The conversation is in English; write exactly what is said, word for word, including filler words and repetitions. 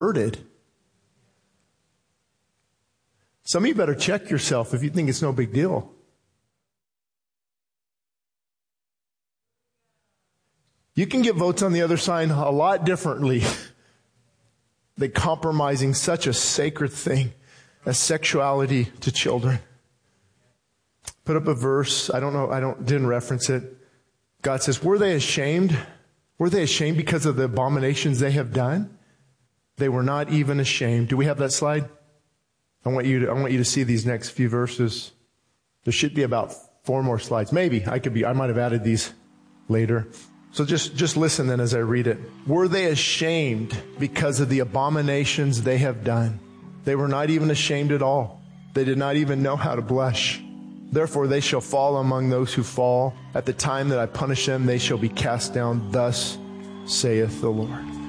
Hurted. Some of you better check yourself if you think it's no big deal. You can get votes on the other side a lot differently than compromising such a sacred thing as sexuality to children. Put up a verse. I don't know. I don't didn't reference it. God says, "Were they ashamed? Were they ashamed because of the abominations they have done? They were not even ashamed." Do we have that slide? I want you to, I want you to see these next few verses. There should be about four more slides. Maybe I could be, I might have added these later. So just, just listen then as I read it. "Were they ashamed because of the abominations they have done? They were not even ashamed at all. They did not even know how to blush. Therefore they shall fall among those who fall. At the time that I punish them, they shall be cast down. Thus saith the Lord."